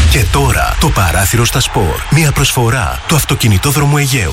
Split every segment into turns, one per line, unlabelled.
Και τώρα το παράθυρο στα σπορ. Μια προσφορά του Αυτοκινητόδρομου Αιγαίου.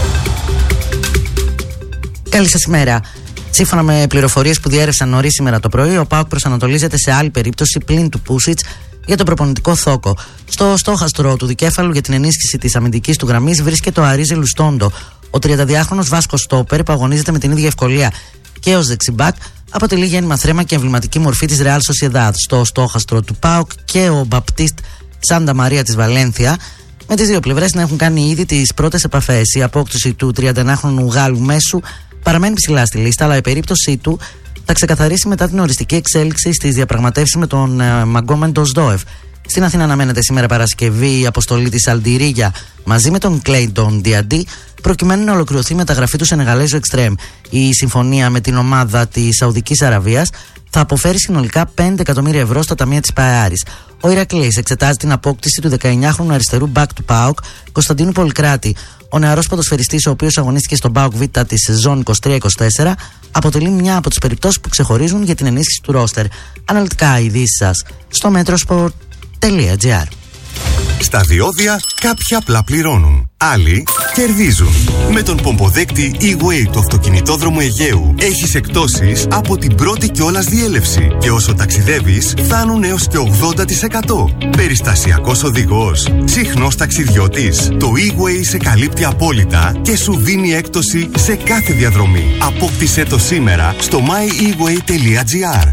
Καλή σας ημέρα. Σύμφωνα με πληροφορίες που διέρευσαν νωρίς σήμερα το πρωί, ο ΠΑΟΚ προσανατολίζεται σε άλλη περίπτωση πλην του Πούσιτς για τον προπονητικό θόκο. Στο στόχαστρο του δικέφαλου για την ενίσχυση της αμυντικής του γραμμής βρίσκεται ο Αρίζε Λουστόντο. Ο 32χρονος Βάσκος στόπερ που αγωνίζεται με την ίδια ευκολία και ως δεξιμπάκ αποτελεί γέννημα θρέμα και εμβληματική μορφή της Ρεάλ Σοσιεδάδ. Στο στόχαστρο του ΠΑΟΚ και ο Μπαπτίστ Σάντα Μαρία της Βαλένθια, με τις δύο πλευρές να έχουν κάνει ήδη τις πρώτες επαφές. Η απόκτηση του 31χρονου Γάλλου μέσου παραμένει ψηλά στη λίστα, αλλά η περίπτωσή του θα ξεκαθαρίσει μετά την οριστική εξέλιξη στις διαπραγματεύσεις με τον Μαγκόμεν Ντοσδόεφ. Στην Αθήνα αναμένεται σήμερα Παρασκευή η αποστολή της Αλντιρίγια μαζί με τον Κλέιντον Διαντί, προκειμένου να ολοκληρωθεί η μεταγραφή του Σενεγαλέζου Εξτρέμ. Η συμφωνία με την ομάδα της Σαουδικής Αραβίας θα αποφέρει συνολικά 5 εκατομμύρια ευρώ στα ταμεία της ΠΑΕΑΡΙΣ. Ο Ηρακλής εξετάζει την απόκτηση του 19χρονου αριστερού μπακ του ΠΑΟΚ, Κωνσταντίνου Πολυκράτη. Ο νεαρός ποδοσφαιριστής, ο οποίος αγωνίστηκε στον ΠΑΟΚ Β της σεζόν 23-24, αποτελεί μια από τις περιπτώσεις που ξεχωρίζουν για την ενίσχυση του ρόστερ. Αναλυτικά ειδήσεις σας στο metrosport.gr.
Στα διόδια κάποιοι απλά πληρώνουν, άλλοι κερδίζουν. Με τον πομποδέκτη E-Way του Αυτοκινητόδρομου Αιγαίου έχεις εκπτώσεις από την πρώτη κιόλας διέλευση και όσο ταξιδεύεις φτάνουν έως και 80%. Περιστασιακός οδηγός, συχνός ταξιδιώτης, το E-Way σε καλύπτει απόλυτα και σου δίνει έκπτωση σε κάθε διαδρομή. Απόκτησέ το σήμερα στο myeWay.gr.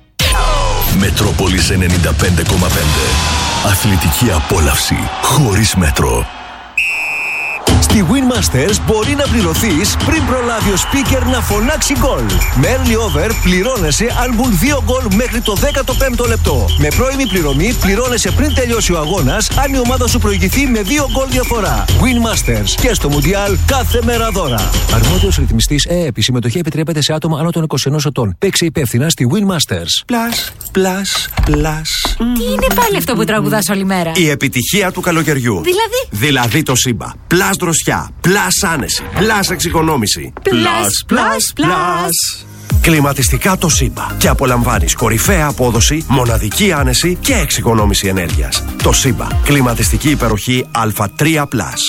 Μετρόπολης 95,5. Αθλητική απόλαυση χωρίς μέτρο. Στη Winmasters μπορεί να πληρωθείς πριν προλάβει ο speaker να φωνάξει γκολ. Με early over πληρώνεσαι αν μπουν 2 γκολ μέχρι το 15ο λεπτό. Με πρώιμη πληρωμή πληρώνεσαι πριν τελειώσει ο αγώνας αν η ομάδα σου προηγηθεί με 2 γκολ διαφορά. Winmasters και στο Μουντιάλ κάθε μέρα δώρα. Αρμόδιος ρυθμιστής ΕΕΠ. Η συμμετοχή επιτρέπεται σε άτομα άνω των 21 ετών. Παίξε υπεύθυνα στη Winmasters.
Plus.
Τι είναι πάλι αυτό που τραγουδάς όλη μέρα?
Η επιτυχία του καλοκαιριού. Δηλαδή το Σύμπα. Plus δροσιά. Plus άνεση. Plus εξοικονόμηση. Plus. Κλιματιστικά το Σύμπα. Και απολαμβάνεις κορυφαία απόδοση, μοναδική άνεση και εξοικονόμηση ενέργειας. Το Σύμπα. Κλιματιστική υπεροχή Α3+.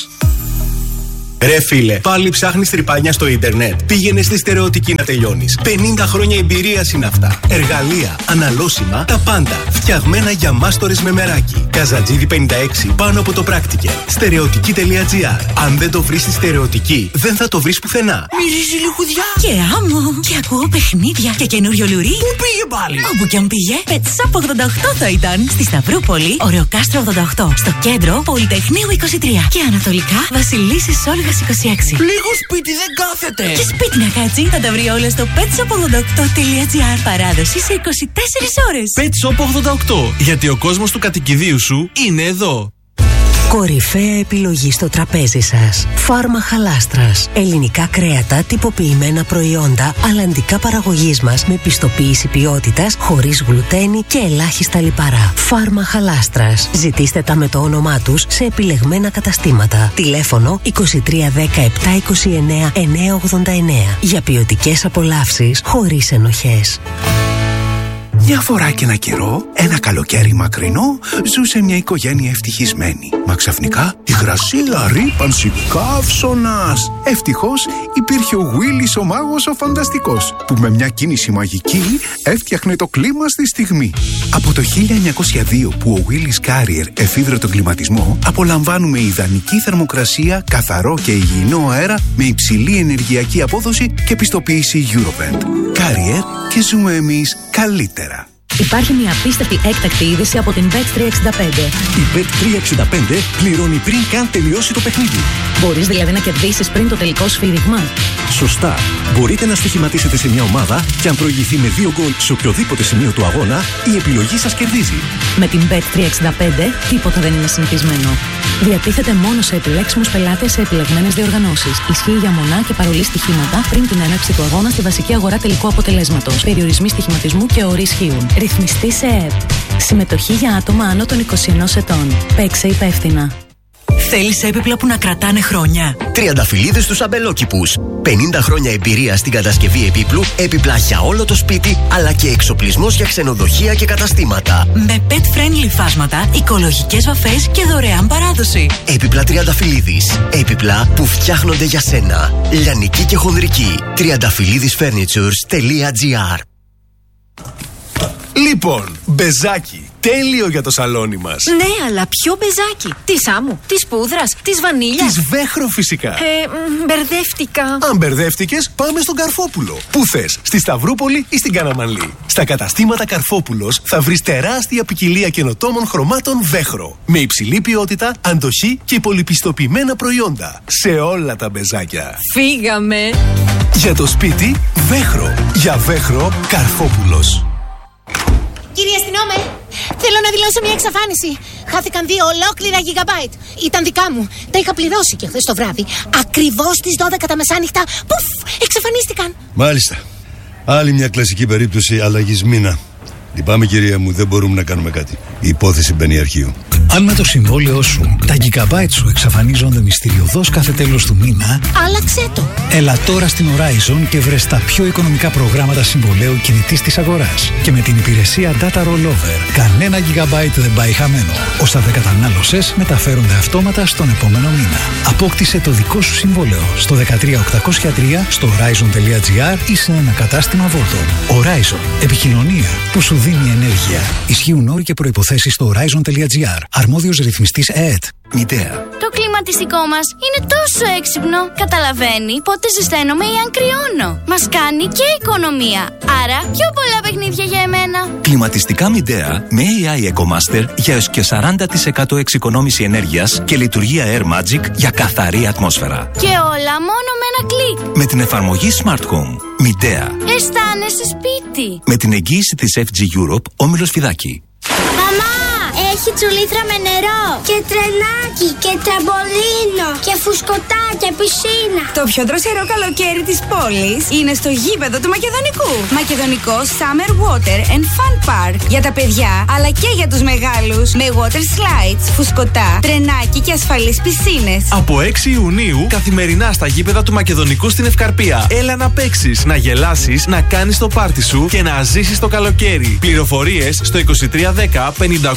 Ρε φίλε, πάλι ψάχνεις τρυπάνια στο ίντερνετ? Πήγαινε στη Στερεωτική να τελειώνεις. 50 χρόνια εμπειρίας είναι αυτά. Εργαλεία, αναλώσιμα, τα πάντα. Φτιαγμένα για μάστορες με μεράκι. Καζατζίδι 56 πάνω από το πράκτικε. Στερεωτική.gr. Αν δεν το βρεις στη Στερεωτική, δεν θα το βρεις πουθενά.
Μυρίζει λιχουδιά και άμμο. Και ακούω παιχνίδια και καινούριο λουρί.
Πού πήγε πάλι?
Όπου κι αν πήγε, Πετσάπ 88 θα ήταν. Στη Σταυρούπολη, Ωρεοκάστρο 88. Στο κέντρο, Πολυτεχνείου 23. Και ανατολικά, Βασιλίσσης Όλγας 26.
Λίγο σπίτι δεν κάθεται.
Και σπίτι να κάτσει, θα τα βρει όλα στο petsop88.gr. Παράδοση σε 24 ώρες.
Petsop 88. Γιατί ο κόσμος του κατοικιδίου σου είναι εδώ.
Κορυφαία επιλογή στο τραπέζι σας. Φάρμα Χαλάστρας. Ελληνικά κρέατα, τυποποιημένα προϊόντα, αλλαντικά παραγωγής μας με πιστοποίηση ποιότητας, χωρίς γλουτένι και ελάχιστα λιπαρά. Φάρμα Χαλάστρας. Ζητήστε τα με το όνομά τους σε επιλεγμένα καταστήματα. Τηλέφωνο 2310 729 989. Για ποιοτικές απολαύσεις χωρίς ενοχές.
Μια φορά και ένα καιρό, ένα καλοκαίρι μακρινό, ζούσε μια οικογένεια ευτυχισμένη. Μα ξαφνικά η γρασίλα ρύπανση καύσωνας. Ευτυχώς υπήρχε ο Γουίλης ο μάγος ο φανταστικός, που με μια κίνηση μαγική έφτιαχνε το κλίμα στη στιγμή. Από το 1902 που ο Γουίλης Κάριερ εφήβρε τον κλιματισμό, απολαμβάνουμε ιδανική θερμοκρασία, καθαρό και υγιεινό αέρα με υψηλή ενεργειακή απόδοση και πιστοποίηση Eurovent. Κάριερ και ζούμε εμείς καλύτερα.
Υπάρχει μια απίστευτη έκτακτη είδηση από την Bet365.
Η Bet365 πληρώνει πριν καν τελειώσει το παιχνίδι.
Μπορείς δηλαδή να κερδίσεις πριν το τελικό σφύριγμα.
Σωστά. Μπορείτε να στοιχηματίσετε σε μια ομάδα και αν προηγηθεί με 2 γκολ σε οποιοδήποτε σημείο του αγώνα, η επιλογή σας κερδίζει.
Με την Bet365 τίποτα δεν είναι συνηθισμένο. Διατίθεται μόνο σε επιλέξιμους πελάτες σε επιλεγμένες διοργανώσεις. Ισχύει για μονά και παρολί στοιχήματα πριν την έναρξη του αγώνα στη βασική αγορά τελικού αποτελέσματος. Περιορισμοί στοιχηματισμού και όροι ισχύουν. Ρυθμιστή σε ΕΕΠ. Συμμετοχή για άτομα άνω των 21 ετών. Παίξε υπεύθυνα.
Θέλεις έπιπλα που να κρατάνε χρόνια?
Τριανταφυλλίδες στους αμπελόκηπους. 50 χρόνια εμπειρία στην κατασκευή επίπλου, έπιπλα για όλο το σπίτι, αλλά και εξοπλισμός για ξενοδοχεία και καταστήματα.
Με pet-friendly φάσματα, οικολογικές βαφές και δωρεάν παράδοση.
Έπιπλα Τριανταφυλλίδης. Έπιπλα που φτιάχνονται για σένα. Λιανική και χονδρική. Triandafyllidisfurnitures.gr.
Λοιπόν, μπεζάκι. Τέλειο για το σαλόνι μας.
Ναι, αλλά ποιο μπεζάκι? Της άμμου, της πούδρας, της βανίλιας?
Της Βέχρο φυσικά.
Μπερδεύτηκα.
Αν μπερδεύτηκες, πάμε στον Καρφόπουλο. Πού θες, στη Σταυρούπολη ή στην Καναμανλή? Στα καταστήματα Καρφόπουλος θα βρεις τεράστια ποικιλία καινοτόμων χρωμάτων Βέχρο. Με υψηλή ποιότητα, αντοχή και πολυπιστοποιημένα προϊόντα. Σε όλα τα μπεζάκια.
Φύγαμε.
Για το σπίτι, Βέχρο. Για Βέχρο, Καρφόπουλος.
Κύριε αστυνόμε, θέλω να δηλώσω μια εξαφάνιση. Χάθηκαν 2 ολόκληρα gigabyte. Ήταν δικά μου. Τα είχα πληρώσει και χθες το βράδυ. Ακριβώς στις 12 τα μεσάνυχτα. Πουφ! Εξαφανίστηκαν.
Μάλιστα. Άλλη μια κλασική περίπτωση αλλαγής μήνα. Λυπάμαι, κυρία μου, δεν μπορούμε να κάνουμε κάτι. Η υπόθεση μπαίνει αρχείο.
Αν με το συμβόλαιό σου τα gigabyte σου εξαφανίζονται μυστηριωδώς κάθε τέλος του μήνα,
άλλαξε το.
Έλα τώρα στην Horizon και βρες τα πιο οικονομικά προγράμματα συμβολαίου κινητής της αγοράς. Και με την υπηρεσία Data Rollover, κανένα gigabyte δεν πάει χαμένο. Όσα δεν κατανάλωσες μεταφέρονται αυτόματα στον επόμενο μήνα. Απόκτησε το δικό σου συμβόλαιο στο 13803, στο horizon.gr ή σε ένα κατάστημα Volton. Horizon. Επικοινωνία που σου δίνει ενέργεια. Ισχύουν όροι και προϋποθέσεις στο horizon.gr. Αρμόδιος ρυθμιστής ΕΕΤ.
Μητέα. Το κλιματιστικό μας είναι τόσο έξυπνο. Καταλαβαίνει πότε ζεσταίνομαι ή αν κρυώνω. Μας κάνει και οικονομία. Άρα πιο πολλά παιχνίδια για εμένα.
Κλιματιστικά Μητέα με AI EcoMaster για έως και 40% εξοικονόμηση ενέργειας και λειτουργία Air Magic για καθαρή ατμόσφαιρα.
Και όλα μόνο με ένα κλικ.
Με την εφαρμογή Smart Home. Μητέα.
Αισθάνεσαι σπίτι.
Με την εγγύηση της FG Europe, Όμιλος Φιδάκη.
Μαμά, έχει τσουλήθρα με νερό και τρενάκι και τραμπολίνο και φουσκωτά και πισίνα.
Το πιο δροσερό καλοκαίρι της πόλης είναι στο γήπεδο του Μακεδονικού. Μακεδονικό Summer Water and Fun Park. Για τα παιδιά αλλά και για τους μεγάλους. Με water slides, φουσκωτά, τρενάκι και ασφαλείς πισίνες.
Από 6 Ιουνίου καθημερινά στα γήπεδα του Μακεδονικού στην Ευκαρπία. Έλα να παίξεις, να γελάσεις, να κάνεις το πάρτι σου και να ζήσεις το καλοκαίρι. Πληροφορίες στο 2310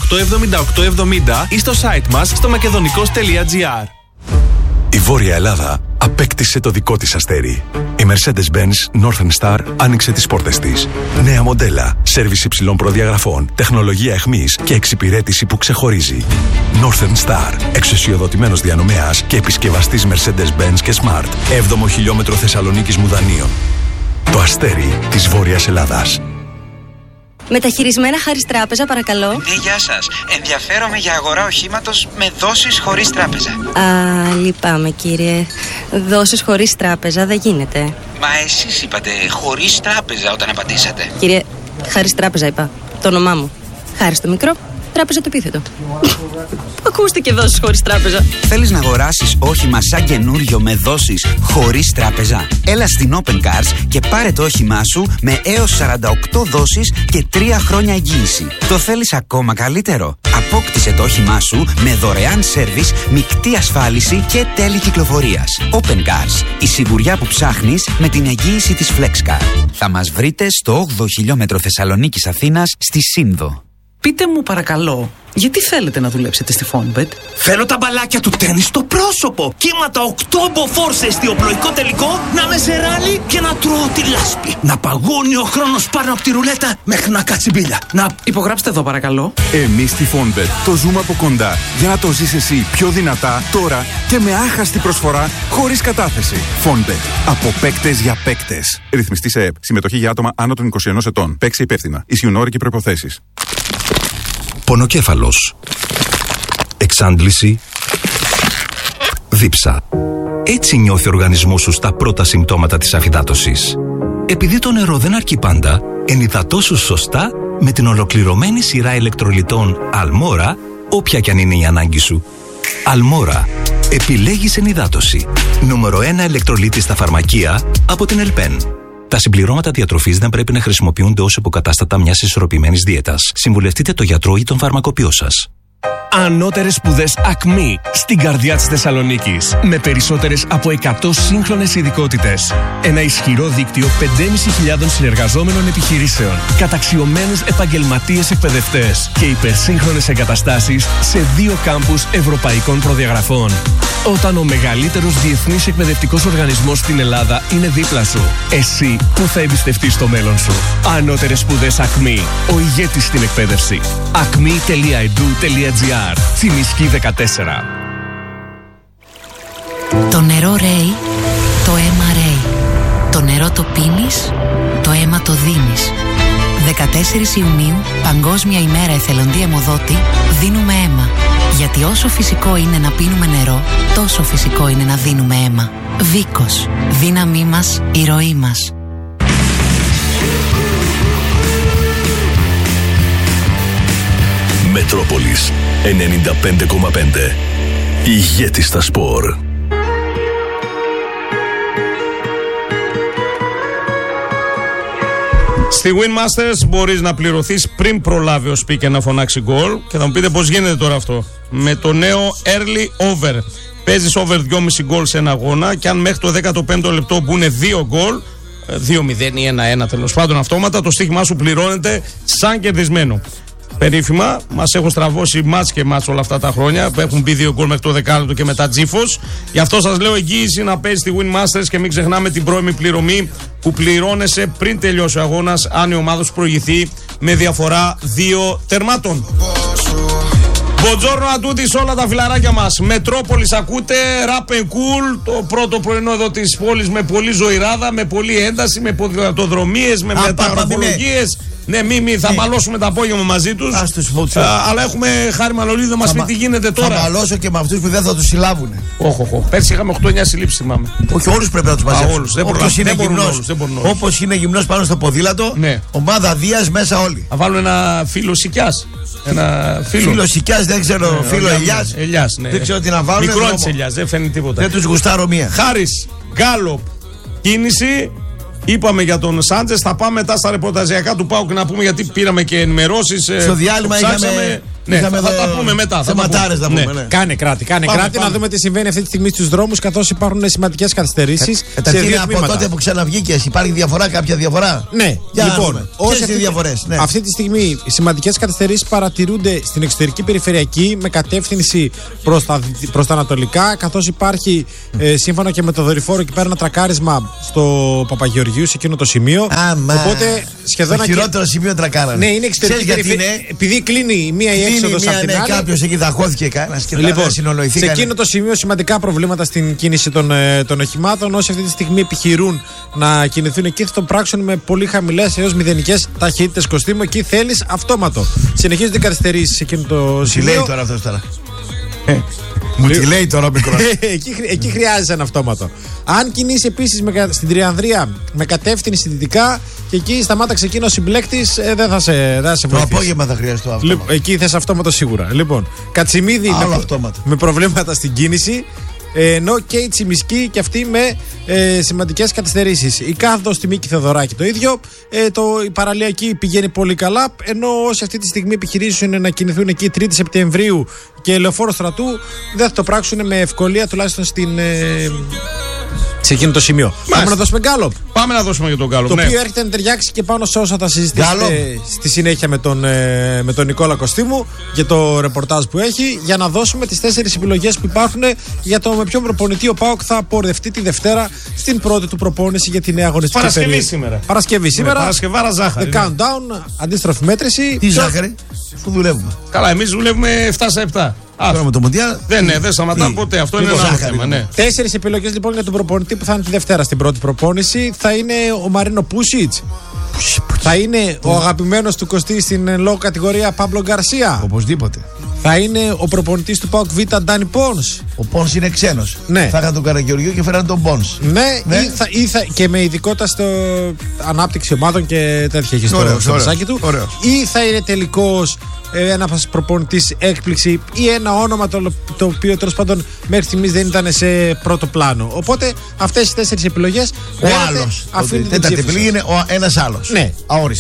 587870 ή στο site μας στο makedonico's.gr.
Η Βόρεια Ελλάδα απέκτησε το δικό της αστέρι. Η Mercedes-Benz Northern Star άνοιξε τις πόρτες της. Νέα μοντέλα, σέρβις υψηλών προδιαγραφών, τεχνολογία εχμής και εξυπηρέτηση που ξεχωρίζει. Northern Star, εξουσιοδοτημένος διανομέας και επισκευαστής Mercedes-Benz και Smart. 7ο χιλιόμετρο Θεσσαλονίκης Μουδανίων. Το αστέρι της Βόρειας Ελλάδας.
Μεταχειρισμένα Χάρις Τράπεζα, παρακαλώ.
Ναι, γεια σας. Ενδιαφέρομαι για αγορά οχήματος με δόσεις χωρίς τράπεζα.
Α, λυπάμαι κύριε. Δόσεις χωρίς τράπεζα δεν γίνεται.
Μα εσείς είπατε χωρίς τράπεζα όταν απαντήσατε.
Κύριε, Χάρις Τράπεζα είπα. Το όνομά μου. Χάρις το μικρό, Τράπεζα το επίθετο. Ακούστηκε δόσεις χωρίς τράπεζα.
Θέλεις να αγοράσεις όχημα σαν καινούριο με δόσεις χωρίς τράπεζα? Έλα στην Open Cars και πάρε το όχημά σου με έως 48 δόσεις και 3 χρόνια εγγύηση. Το θέλεις ακόμα καλύτερο? Απόκτησε το όχημά σου με δωρεάν σέρβις, μεικτή ασφάλιση και τέλη κυκλοφορίας. Open Cars. Η σιγουριά που ψάχνεις με την εγγύηση της FlexCar. Θα μας βρείτε στο 8ο χιλιόμετρο Θεσσαλονίκης Αθήνας στη Σύνδο.
Πείτε μου παρακαλώ, γιατί θέλετε να δουλέψετε στη Fonbet?
Θέλω τα μπαλάκια του τένις στο πρόσωπο. Κύματα 8 μποφόρ σε εστιοπλοϊκό τελικό, να με σε ράλι και να τρώω τη λάσπη. Να παγώνει ο χρόνος πάνω από τη ρουλέτα μέχρι να κάτσει μπίλια. Να
υπογράψτε εδώ παρακαλώ.
Εμείς στη Fonbet το ζούμε από κοντά για να το ζεις εσύ πιο δυνατά τώρα και με άχαστη προσφορά χωρίς κατάθεση. Fonbet. Από παίκτες για παίκτες. Ρυθμιστή σε ΕΠ. Συμμετοχή για άτομα άνω των 21 ετών. Παίξει υπεύθυνα. Ισχύουν όροι και προϋποθέσεις.
Πονοκέφαλος. Εξάντληση. Δίψα. Έτσι νιώθει ο οργανισμός σου στα πρώτα συμπτώματα της αφυδάτωσης. Επειδή το νερό δεν αρκεί πάντα, ενυδατώσου σωστά με την ολοκληρωμένη σειρά ηλεκτρολιτών Αλμόρα, όποια κι αν είναι η ανάγκη σου. Αλμόρα. Επιλέγεις ενυδάτωση. Νούμερο 1 ηλεκτρολίτη στα φαρμακεία από την Ελπέν. Τα συμπληρώματα διατροφής δεν πρέπει να χρησιμοποιούνται ως υποκατάστατα μιας ισορροπημένης δίαιτας. Συμβουλευτείτε τον γιατρό ή τον φαρμακοποιό σας.
Ανώτερες σπουδές ΑΚΜΗ στην καρδιά της Θεσσαλονίκης. Με περισσότερες από 100 σύγχρονες ειδικότητες. Ένα ισχυρό δίκτυο 5.500 συνεργαζόμενων επιχειρήσεων. Καταξιωμένους επαγγελματίες εκπαιδευτές. Και υπερσύγχρονες εγκαταστάσεις σε 2 κάμπους ευρωπαϊκών προδιαγραφών. Όταν ο μεγαλύτερος διεθνής εκπαιδευτικός οργανισμός στην Ελλάδα είναι δίπλα σου, εσύ που θα εμπιστευτείς το μέλλον σου. Ανώτερες σπουδές ΑΚΜΗ. Ο ηγέτης στην εκπαίδευση. acme.edu.gr. Τσιμισκή 14.
Το νερό ρέει, το αίμα ρέει. Το νερό το πίνεις, το αίμα το δίνεις. 14 Ιουνίου, Παγκόσμια ημέρα εθελοντή αιμοδότη, δίνουμε αίμα. Γιατί όσο φυσικό είναι να πίνουμε νερό, τόσο φυσικό είναι να δίνουμε αίμα. Βίκος. Δύναμή μας, η ροή μας.
Μετρόπολης 95,5. Ηγέτη στα σπορ.
Στη Win Masters μπορείς να πληρωθείς πριν προλάβει ο speaker να φωνάξει γκολ. Και θα μου πείτε πώς γίνεται τώρα αυτό. Με το νέο Early Over. Παίζεις over 2,5 γκολ σε ένα αγώνα και αν μέχρι το 15ο λεπτό μπουν 2 γκολ, 2-0 ή 1-1 τέλος πάντων αυτόματα, το στοίχημά σου πληρώνεται σαν κερδισμένο. Περίφημα, μας έχουν στραβώσει μάτς και μάτς όλα αυτά τα χρόνια. Έχουν μπει 2 γκολ μέχρι το δεκάλεπτο και μετά τζίφος. Γι' αυτό σας λέω εγγύηση να παίζει στη Win Masters και μην ξεχνάμε την πρώιμη πληρωμή που πληρώνεσαι πριν τελειώσει ο αγώνας αν η ομάδα σου προηγηθεί με διαφορά 2 τερμάτων. Μποντζόρνο ατούτη σε όλα τα φιλαράκια μας. Μετρόπολης ακούτε, Rap and Cool, το πρώτο πρωινό εδώ της πόλης με πολλή ζωηράδα, με πολλή ένταση, με ποδηλατοδρομίες, με μεταγραφολογίες. Ναι, μη, θα μαλώσουμε το απόγευμα μαζί τους. Αλλά έχουμε Χάρη Μανολίδη να μας πει τι γίνεται τώρα.
Θα μαλώσω και με αυτούς που δεν θα τους συλλάβουν.
Όχι. Πέρσι είχαμε 8-9 συλλήψεις, θυμάμαι.
Όχι, όλους πρέπει να τους μαζέψουν. Όπως είναι γυμνός πάνω στο ποδήλατο, ομάδα Δίας μέσα όλοι.
Θα βάλουν ένα φίλο Σικιάς.
Φίλο Σικιάς, δεν ξέρω, φίλο Ελιάς.
Ναι.
Δεν ξέρω τι να βάλουν.
Μικρό της Ελιάς, δεν φαίνεται τίποτα.
Δεν τους γουστάρω μία.
Χάρης, Γκάλοπ, κίνηση. Είπαμε για τον Σάντζες, θα πάμε μετά στα ρεπορταζιακά του ΠΑΟΚ να πούμε γιατί πήραμε και ενημερώσεις.
Στο διάλειμμα είχαμε.
Ναι, θα τα πούμε μετά.
Θεματάρες θα πούμε. Ναι.
Κάνε κράτη. Να δούμε τι συμβαίνει αυτή τη στιγμή στους δρόμους, καθώς υπάρχουν σημαντικές καθυστερήσεις.
Καταρχήν από τότε που ξαναβγήκες, υπάρχει κάποια διαφορά?
Ναι, λοιπόν.
Ποιες είναι οι διαφορές?
Αυτή τη στιγμή οι σημαντικές καθυστερήσεις παρατηρούνται στην εξωτερική περιφερειακή με κατεύθυνση προς τα ανατολικά, καθώς υπάρχει σύμφωνα και με το δορυφόρο εκεί πέρα ένα τρακάρισμα στο Παπαγεωργίου σε εκείνο το σημείο. Οπότε σχεδόν.
Το χειρότερο σημείο τρακάρανε.
Ναι, είναι εξωτερική περιφερειακή. Επειδή κλείνει μία η έξοδος από την άλλη.
Κάποιος εκεί δαχώθηκε κανένας και
λοιπόν,
συνολογηθήκανε.
σε εκείνο το σημείο σημαντικά προβλήματα στην κίνηση των οχημάτων. Όσοι αυτή τη στιγμή επιχειρούν να κινηθούν εκεί θα το πράξουν με πολύ χαμηλές έως μηδενικές ταχύτητες κοστίμου. Εκεί θέλεις αυτόματο. Συνεχίζονται οι καθυστερήσεις σε εκείνο το σημείο.
Τι λέει τώρα αυτός τώρα? Μου τη λέει τώρα ο μικρός.
Εκεί χρειάζεται ένα αυτόματο. Αν κινείς επίσης στην Τριανδρία με κατεύθυνση δυτικά και εκεί σταμάταξε εκείνο ο συμπλέκτης, δεν θα σε βοηθήσει.
Το απόγευμα θα χρειαστεί το αυτόματο.
Εκεί θες αυτόματο σίγουρα. Λοιπόν, Κατσιμίδη με προβλήματα στην κίνηση. Ενώ και η Τσιμισκή και αυτή με σημαντικές καθυστερήσεις. Η κάθοδος στη Μίκη Θεοδωράκη το ίδιο. Η παραλιακή πηγαίνει πολύ καλά. Ενώ όσοι αυτή τη στιγμή επιχειρήσουν να κινηθούν εκεί 3η Σεπτεμβρίου και Λεωφόρο Στρατού, δεν θα το πράξουν με ευκολία τουλάχιστον σε εκείνο το σημείο. Πάμε να δώσουμε γκάλοπ.
Πάμε να δώσουμε για τον γκάλοπ.
Το οποίο έρχεται να ταιριάξει και πάνω σε όσα θα συζητήσετε στη συνέχεια με τον Νικόλα Κωστίμου για το ρεπορτάζ που έχει, για να δώσουμε τις 4 επιλογές που υπάρχουν για το με ποιον προπονητή ο ΠΑΟΚ θα πορευτεί τη Δευτέρα στην πρώτη του προπόνηση για τη νέα αγωνιστική περίοδο. Παρασκευή σήμερα.
Παρασκευάρα ζάχαρη.
The countdown, αντίστροφη μέτρηση.
Τι ζάχαρη, που δουλεύουμε.
Καλά, εμείς δουλεύουμε 7 στα 7.
Τώρα με το Μοντιάλ.
Δεν σταματάμε ποτέ. Αυτό είναι ένα θέμα. Ναι.
4 επιλογές λοιπόν για τον προπονητή που θα είναι τη Δευτέρα στην πρώτη προπόνηση. Θα είναι ο Μαρίνο Πούσιτς. Θα είναι ο αγαπημένος του Κωστή στην λόγω κατηγορία Παμπλο Γκαρσία.
Οπωσδήποτε.
Θα είναι ο προπονητής του ΠΑΟΚ Β, Ντάνι Πόνς.
Ο Πόνς είναι ξένος.
Ναι.
Θα είχαν τον Καραγεωργίου και φέραν τον Πόνς.
Ναι. Και με ειδικότητα στο ανάπτυξη ομάδων και τέτοια έχει στο μεσάκι του. Ή θα είναι τελικώς ένα προπονητής έκπληξη ή ένα όνομα το οποίο τέλος πάντων μέχρι στιγμής δεν ήταν σε πρώτο πλάνο. Οπότε αυτές οι 4 επιλογές.
Ο άλλος. Τέταρτη επιλογή είναι ένας άλλος.
Ναι.
Αόριστο.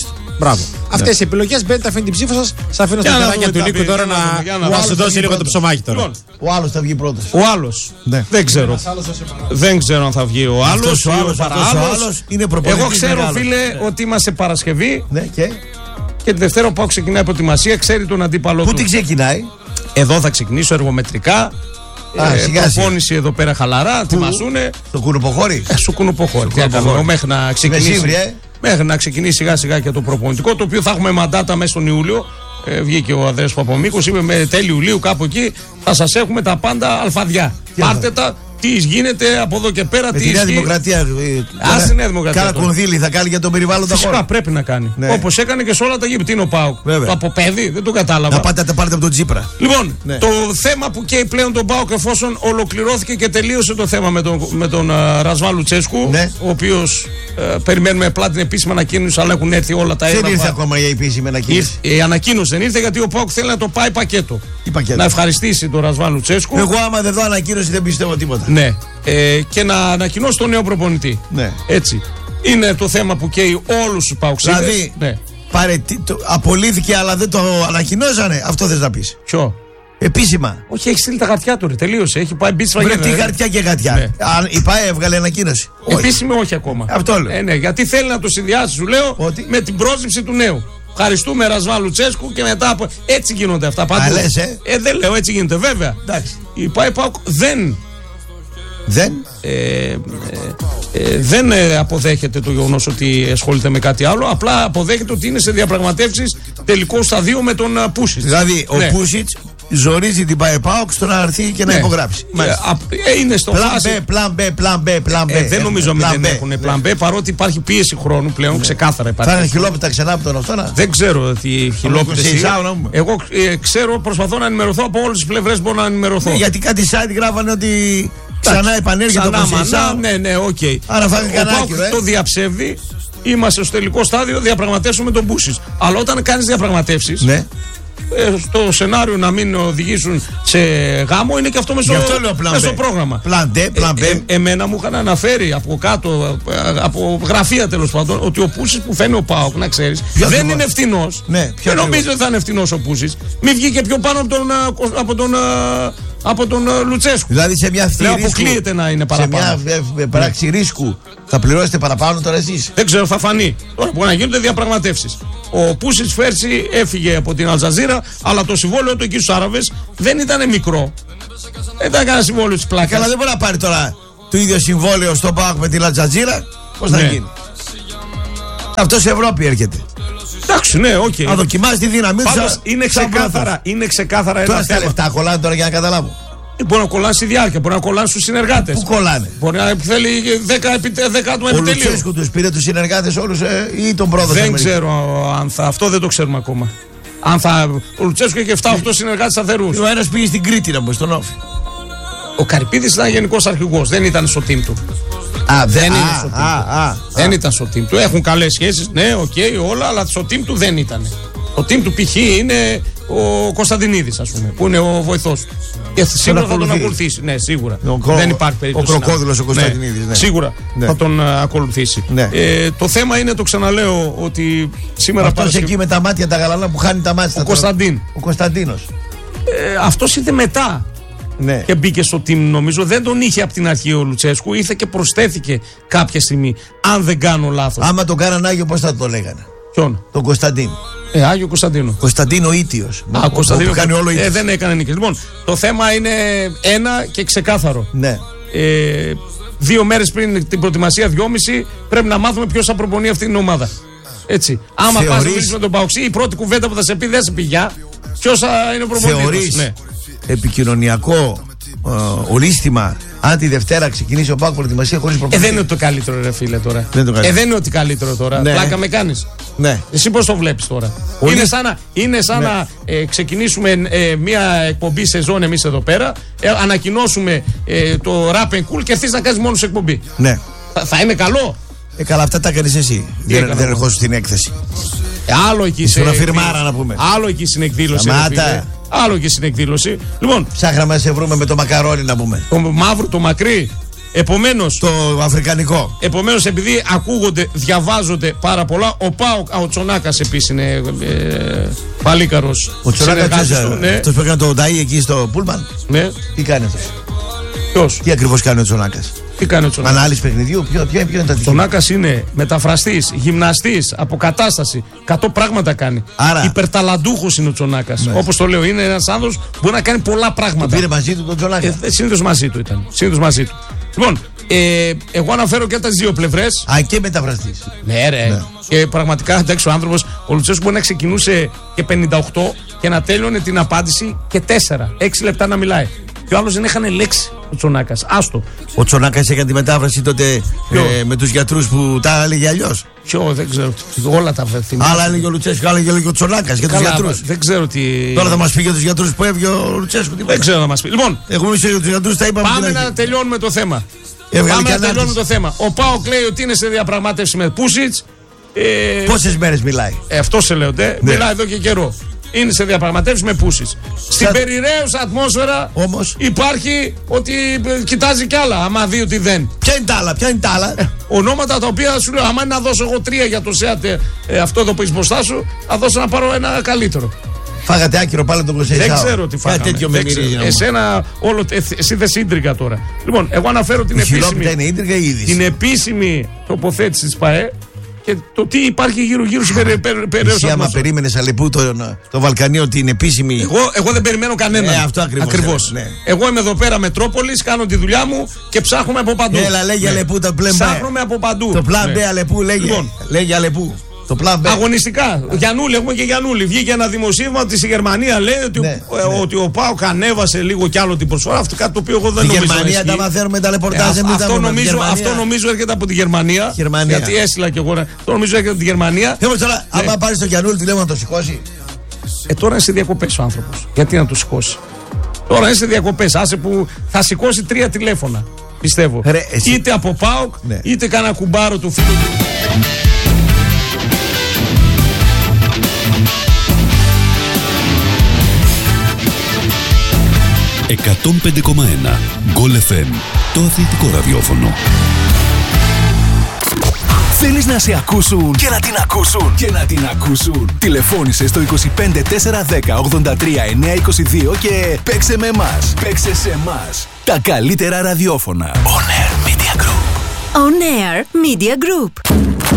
Μπράβο. Αυτές οι επιλογές μπαίνετε, αφήνει την ψήφο σας. Σας αφήνω στα χεράκια του Νίκου τώρα να σου δώσει λίγο το ψωμάκι τώρα.
Ο άλλος θα βγει πρώτος.
Ο άλλος. Δεν ξέρω. Δεν ξέρω αν θα βγει ο άλλος. Εγώ ξέρω, φίλε, ότι είμαστε Παρασκευή. Και τη Δευτέρα που ξεκινάει η προετοιμασία, ξέρει τον αντίπαλο του.
Πού την ξεκινάει?
Εδώ θα ξεκινήσω εργομετρικά. Προπόνηση εδώ πέρα χαλαρά, ετοιμασούνε.
Στο Κουνουποχώρι.
Στο Κουνουποχώρι. Μέχρι να ξεκινήσει. Μέχρι να ξεκινήσει σιγά σιγά και το προπονητικό, το οποίο θα έχουμε μαντάτα μέσα στον Ιούλιο. Βγήκε ο Ανδρέας Παπαμίκος, είπε με τέλη Ιουλίου κάπου εκεί θα σας έχουμε τα πάντα αλφαδιά. Πάρτε τα. Τι γίνεται από εδώ και πέρα, τι
Νέα Δημοκρατία.
Άσε Νέα Δημοκρατία.
Κάνα κονδύλι θα κάνει για τον περιβάλλοντα χώρο.
Φυσικά πρέπει να κάνει. Ναι. Όπως έκανε και σε όλα τα γήπεδα. Τι είναι ο ΠΑΟΚ. Το από παιδί, δεν το κατάλαβα.
Να πάτε από τον Τσίπρα.
Λοιπόν, το θέμα που καίει πλέον τον ΠΑΟΚ, εφόσον ολοκληρώθηκε και τελείωσε το θέμα με τον Ρασβάν Λουτσέσκου, ο οποίος περιμένουμε απλά την επίσημη ανακοίνωση, αλλά έχουν έρθει όλα τα έγγραφα.
Δεν ήρθε ακόμα η επίσημη ανακοίνωση.
Η ανακοίνωση δεν ήρθε γιατί ο ΠΑΟΚ θέλει να το πάει πακέτο. Να ευχαριστήσει τον Ρασβάν Λουτσέσκου.
Εγώ άμα δεν δω ανακοίνωση δεν πιστεύω τίποτα.
Ναι. Και να ανακοινώσει τον νέο προπονητή.
Ναι.
Έτσι. Είναι το θέμα που καίει όλους τους παοξίδες.
Δηλαδή, απολύθηκε αλλά δεν το ανακοινώσανε. Αυτό θες να πεις?
Ποιο?
Επίσημα.
Όχι, έχει στείλει τα χαρτιά του. Τελείωσε. Έχει πάει μπίσφα.
Βρε, τι χαρτιά και χαρτιά. Ναι. Η ΠΑΕ έβγαλε ανακοίνωση.
Επίσημη όχι ακόμα.
Αυτό λέω.
Ναι, γιατί θέλει να το συνδυάσει, σου λέω, με την πρόσληψη του νέου. Ευχαριστούμε Ρασβάν Λουτσέσκου και μετά από. Έτσι γίνονται αυτά παντού. Δεν λέω, έτσι γίνεται, βέβαια.
Εντάξει.
Η ΠΑΟΚ δεν αποδέχεται το γεγονός ότι ασχολείται με κάτι άλλο. Απλά αποδέχεται ότι είναι σε διαπραγματεύσεις τελικό σταδίο με τον Πούσιτς.
Δηλαδή ο Πούσιτς ζορίζει την ΠΑΟΚ στο να έρθει και να υπογράψει.
Είναι στο
πλάν B.
Δεν νομίζω ότι δεν έχουν πλάν B, παρότι υπάρχει πίεση χρόνου πλέον, ξεκάθαρα υπάρχει.
Θα είναι χιλόπιτα ξανά από τον αυτό.
Δεν ξέρω τι χιλόπιτες. Εγώ ξέρω, προσπαθώ να ενημερωθώ από όλες τις πλευρές, μπορώ να ενημερωθώ.
Γιατί κάτι site γράφανε ότι ξανά επανέρχεται το Κωσεϊσάου.
Ναι, οκ.
Άρα θα είναι κανένα.
Το διαψεύδει. Είμαστε στο τελικό στάδιο, διαπραγματεύσουμε τον Πούσιτς. Αλλά όταν κάνεις διαπραγματεύσεις, στο σενάριο να μην οδηγήσουν σε γάμο, είναι και αυτό μέσα στο πρόγραμμα.
Πλαν B.
Εμένα μου είχαν αναφέρει από κάτω, από γραφεία τέλος πάντων, ότι ο Πούσιτς που φαίνει ο ΠΑΟΚ, να ξέρεις, δεν είναι ευθυνός. Δεν νομίζω ότι θα είναι ευθυνός ο Πούσιτς. Μην βγήκε πιο πάνω από τον Λουτσέσκου.
Δηλαδή σε μια αυτή
αποκλείεται να είναι παραπάνω.
Σε μια πράξη ρίσκου θα πληρώσετε παραπάνω τώρα εσείς.
Δεν ξέρω, θα φανεί. Τώρα μπορεί να γίνονται διαπραγματεύσεις. Ο Πούσιτς πέρσι έφυγε από την Αλτζαζίρα, αλλά το συμβόλαιο του εκεί στους Άραβες δεν ήταν μικρό. Δεν ήταν κανένα συμβόλαιο της πλάκας.
Αλλά δεν μπορεί να πάρει τώρα το ίδιο συμβόλαιο στο ΠΑΟΚ με την Αλτζαζίρα. Πώς θα γίνει? Αυτό σε Ευρώπη έρχεται.
Εντάξει, ναι, οκ.
Να δοκιμάσει τη δύναμή του.
Είναι ξεκάθαρα
ένα θέμα. Λεφτά κολλάνε τώρα για να καταλάβω.
Μπορεί να κολλάνε στη διάρκεια, μπορεί να κολλάνε στους συνεργάτες.
Πού κολλάνε?
Μπορεί να θέλει 10 άτομα επιτελείο.
Ο Λουτσέσκου τους πήρε τους συνεργάτες όλους ή τον πρόδωσε?
Δεν ξέρω αν θα. Αυτό δεν το ξέρουμε ακόμα. Ο Λουτσέσκου είχε 7-8 συνεργάτες σταθερούς.
Ο ένας πήγε στην Κρήτη να μπει στον Όφη.
Ο Καρυπίδης ήταν γενικός αρχηγός, δεν ήταν στο team του. Δεν ήταν στο team του. Έχουν καλές σχέσεις, ναι, όλα, αλλά στο team του δεν ήταν. Το team του π.χ. είναι ο Κωνσταντινίδης, ας πούμε, που είναι ο βοηθός του. Και σίγουρα θα τον ακολουθήσει. Ναι, σίγουρα. Δεν υπάρχει περίπτωση.
Ο κροκόδιλος ο Κωνσταντινίδης.
Ναι. Σίγουρα θα τον ακολουθήσει.
Ναι.
Το θέμα είναι, το ξαναλέω, ότι σήμερα.
Αυτός εκεί με τα μάτια τα γαλανά που χάνει τα μάτια.
Ο Κωνσταντίνος. Αυτός ήρθε μετά.
Ναι.
Και μπήκε στο team, νομίζω. Δεν τον είχε από την αρχή ο Λουτσέσκου. Ήρθε και προσθέθηκε κάποια στιγμή. Αν δεν κάνω λάθος.
Άμα τον κάναν Άγιο, πώς θα το λέγανε?
Ποιον?
Τον Κωνσταντίνο.
Άγιο Κωνσταντίνο.
Κωνσταντίνο Ήτιος.
Κωνσταντίνο που κάνει όλο δεν έκανε νίκες. Λοιπόν, το θέμα είναι ένα και ξεκάθαρο.
Ναι.
2 μέρες πριν την προετοιμασία, 2,5, πρέπει να μάθουμε ποιος θα προπονεί αυτή την ομάδα. Έτσι. Άμα πας με τον Παοξή, η πρώτη κουβέντα που θα σε πει δεν σε πει γεια. Ποιος θα είναι ο προπονητής?
Θεωρείς επικοινωνιακό ολίσθημα αν τη Δευτέρα ξεκινήσει ο ΠΑΟΚ προετοιμασία χωρίς προπονητή?
Δεν είναι το καλύτερο, ρε φίλε, τώρα. Δεν είναι ότι καλύτερο τώρα.
Ναι.
Πλάκα με κάνεις.
Ναι.
Εσύ πώς το βλέπεις τώρα? Είναι σαν να ξεκινήσουμε μια εκπομπή σεζόν εμείς εδώ πέρα, ανακοινώσουμε το Rap and Cool και έρθεις να κάνεις μόνος εκπομπή.
Ναι.
Θα είναι καλό?
Καλά, αυτά τα έκανες εσύ. Δεν ερχόσου στην έκθεση.
Άλλο εκεί στην εκδήλωση.
Άλλο
και στην εκδήλωση. Λοιπόν,
ψάχναμε να σε βρούμε με το μακαρόνι να πούμε.
Το μαύρο, το μακρύ. Επομένως,
το αφρικανικό.
Επομένως, επειδή ακούγονται, διαβάζονται πάρα πολλά, ο Πάοκ, ο Τσονάκας επίσης είναι παλίκαρος.
Ο Τσονάκας, αυτός που έκανε το Νταΐ εκεί στο Πούλμαν.
Ναι.
Τι κάνει αυτός?
Ποιος?
Τι ακριβώς κάνει ο Τσονάκας?
Τι κάνει ο Τσονάκας?
Ανάλυση παιχνιδιού, ποιο είναι τα δικά?
Ο Τσονάκας είναι μεταφραστής, γυμναστής, αποκατάσταση. 100 πράγματα κάνει.
Άρα,
υπερταλαντούχος είναι ο Τσονάκας. Ναι. Όπως το λέω, είναι ένας άνθρωπος που μπορεί να κάνει πολλά πράγματα.
Το πήρε μαζί του τον Τσονάκα.
Συνήθως μαζί του ήταν. Συνήθως μαζί του. Λοιπόν, εγώ αναφέρω και τις δύο πλευρές.
Α, και μεταφραστής.
Ναι, ρε. Ναι. Και πραγματικά, εντάξει, ο άνθρωπος, ο Λουτσέσκου μπορεί να ξεκινούσε και 58 και να τέλειωνε την απάντηση και 4-6 λεπτά να μιλάει. Και ο άλλος δεν έχανε λέξη, ο Τσονάκας. Άστο.
Ο Τσονάκας έκανε τη μετάφραση τότε με τους γιατρούς που τα έλεγε αλλιώς.
Ποιο, δεν ξέρω. Όλα τα θυμάμαι.
Άλλα έλεγε ο Λουτσέσκου, άλλα έλεγε ο Τσονάκας για τους γιατρούς.
Δεν ξέρω τι.
Τώρα θα μας πει για τους γιατρούς που έβγε ο Λουτσέσκου.
Δεν ξέρω να μας πει. Λοιπόν,
έχουμε για τους γιατρούς, τα είπαμε.
Πάμε να τελειώνουμε το θέμα. Ο ΠΑΟΚ λέει ότι είναι σε διαπραγμάτευση με Πούσιτς.
Πόσες μέρες μιλάει?
Αυτό σε λέω. Μιλάει εδώ και καιρό. Είναι σε διαπραγματεύσεις με Πούσιτς. Στην περιραίουσα ατμόσφαιρα όμως υπάρχει ότι κοιτάζει κι άλλα. Άμα δει ότι δεν.
Ποια είναι τα άλλα?
Ονόματα τα οποία σου λέω, άμα είναι να δώσω εγώ 3 για το ΣΕΑΤ, αυτό εδώ που είσαι μπροστά σου, θα δώσω να πάρω ένα καλύτερο.
Φάγατε άκυρο πάλι τον Κωνσταντινό.
Δεν ξέρω τι φάγαμε.
Κάτι τέτοιο με μυρίζει.
Εσένα, εσύ δεν ίντριγκα τώρα. Λοιπόν, εγώ αναφέρω την επίσημη.
Είναι ίντριγκα ή είδηση?
Την επίσημη τοποθέτηση της ΠΑΕ και το τι υπάρχει γύρω-γύρω στην περιοχή.
Άμα περίμενες Αλεπού το Βαλκανίο την επίσημη.
Εγώ δεν περιμένω κανέναν.
Αυτό ακριβώς.
Ναι. Εγώ είμαι εδώ πέρα Μετρόπολης, κάνω τη δουλειά μου και ψάχνουμε από παντού.
Έλα, λέγε Αλεπού το πλέον.
Ψάχνουμε από παντού.
Το πλάν B Αλεπού λέγε Αλεπού.
Αγωνιστικά. Γιαννούλη, έχουμε και Γιαννούλη. Βγήκε ένα δημοσίευμα ότι στη Γερμανία λέει ότι ο ΠΑΟΚ ανέβασε λίγο κι άλλο την προσφορά. Αυτό κάτι το οποίο εγώ δεν νομίζω.
Στη Γερμανία τα μαθαίνουμε τα ρεπορτάζ.
Αυτό νομίζω έρχεται από τη Γερμανία. Γιατί έστειλα κι εγώ. Αυτό νομίζω έρχεται από τη Γερμανία.
Τώρα, άμα πάρει τον Γιαννούλη, του λέμε να το σηκώσει.
Τώρα είναι σε διακοπές ο άνθρωπος. Γιατί να το σηκώσει? Τώρα είναι σε διακοπές. Άσε που θα σηκώσει 3 τηλέφωνα. Πιστεύω. Είτε από ΠΑΟΚ, είτε κανένα κουμπάρο του φίλου του.
105,1 Goal FM, το αθλητικό ραδιόφωνο.
Θέλεις να σε ακούσουν και να την ακούσουν και να την ακούσουν? Τηλεφώνησε στο 25 410 83 922 και παίξε με εμάς. Παίξε σε εμάς. Τα καλύτερα ραδιόφωνα. On Air Media Group.
On Air Media Group.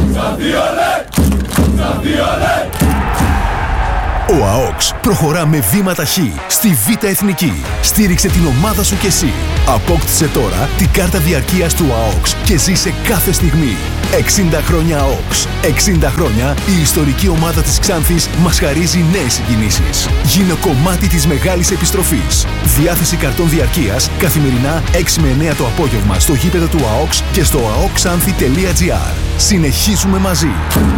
Ο ΑΟΚΣ προχωρά με βήμα ταχύ στη Β' Εθνική. Στήριξε την ομάδα σου κι εσύ. Απόκτησε τώρα την κάρτα διαρκείας του ΑΟΚΣ και ζήσε κάθε στιγμή. 60 χρόνια ΑΟΚΣ. 60 χρόνια η ιστορική ομάδα της Ξάνθης μας χαρίζει νέες συγκινήσεις. Γίνε κομμάτι της μεγάλης επιστροφής. Διάθεση καρτών διαρκείας καθημερινά 6 με 9 το απόγευμα στο γήπεδο του ΑΟΚΣ και στο aokxanthi.gr. Συνεχίζουμε μαζί.